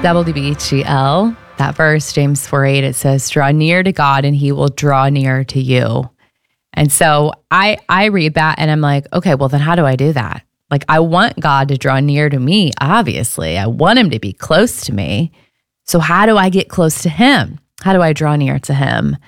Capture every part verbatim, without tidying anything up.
W B G L, that verse, James four eight, it says, draw near to God and he will draw near to you. And so I I read that and I'm like, okay, well then how do I do that? Like I want God to draw near to me, obviously. I want him to be close to me. So how do I get close to him? How do I draw near to him?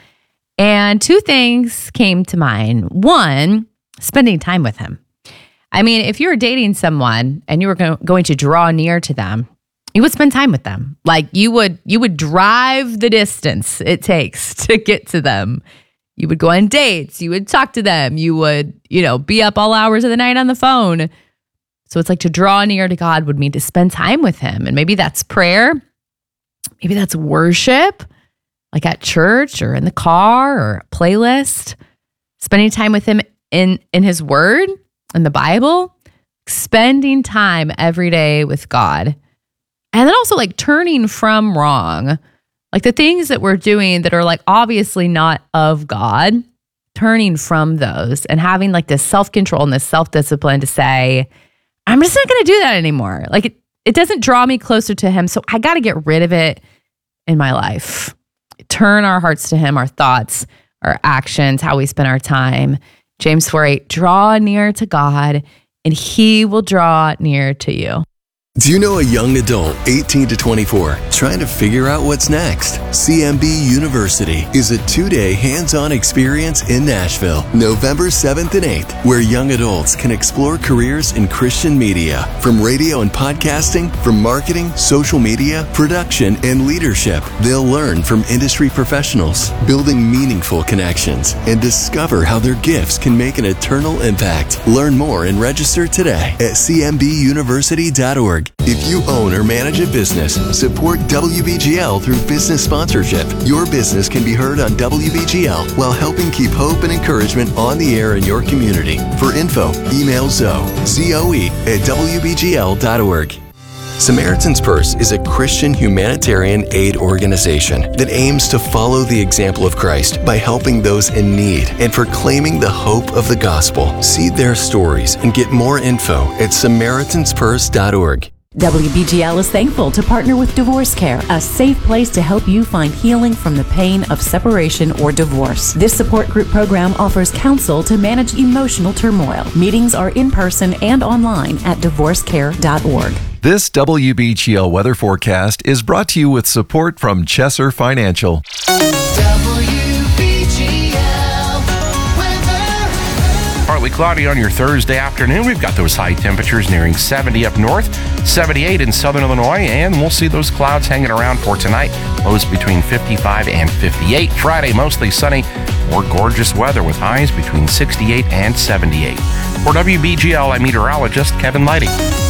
And two things came to mind. One, spending time with him. I mean, if you were dating someone and you were go- going to draw near to them, you would spend time with them. Like you would you would drive the distance it takes to get to them. You would go on dates. You would talk to them. You would, you know, be up all hours of the night on the phone. So it's like to draw near to God would mean to spend time with him. And maybe that's prayer. Maybe that's worship, like at church or in the car or a playlist. Spending time with him in, in his word, in the Bible. Spending time every day with God. And then also like turning from wrong, like the things that we're doing that are like obviously not of God, turning from those and having like this self-control and this self-discipline to say, I'm just not going to do that anymore. Like it, it doesn't draw me closer to him. So I got to get rid of it in my life. Turn our hearts to him, our thoughts, our actions, how we spend our time. James four eight, draw near to God and he will draw near to you. Do you know a young adult, eighteen to twenty-four, trying to figure out what's next? C M B University is a two-day hands-on experience in Nashville, November seventh and eighth, where young adults can explore careers in Christian media, from radio and podcasting, from marketing, social media, production, and leadership. They'll learn from industry professionals, building meaningful connections, and discover how their gifts can make an eternal impact. Learn more and register today at c m b university dot org. If you own or manage a business, support W B G L through business sponsorship. Your business can be heard on W B G L while helping keep hope and encouragement on the air in your community. For info, email Zoe, Z O E, at w b g l dot org. Samaritan's Purse is a Christian humanitarian aid organization that aims to follow the example of Christ by helping those in need and proclaiming the hope of the gospel. See their stories and get more info at samaritans purse dot org. W B G L is thankful to partner with Divorce Care, a safe place to help you find healing from the pain of separation or divorce. This support group program offers counsel to manage emotional turmoil. Meetings are in person and online at divorce care dot org. This W B G L weather forecast is brought to you with support from Chesser Financial. Partly cloudy on your Thursday afternoon. We've got those high temperatures nearing seventy up north, seventy-eight in southern Illinois, and we'll see those clouds hanging around for tonight. Lows between fifty-five and fifty-eight. Friday, mostly sunny or gorgeous weather with highs between sixty-eight and seventy-eight. For W B G L, I'm meteorologist Kevin Lighty.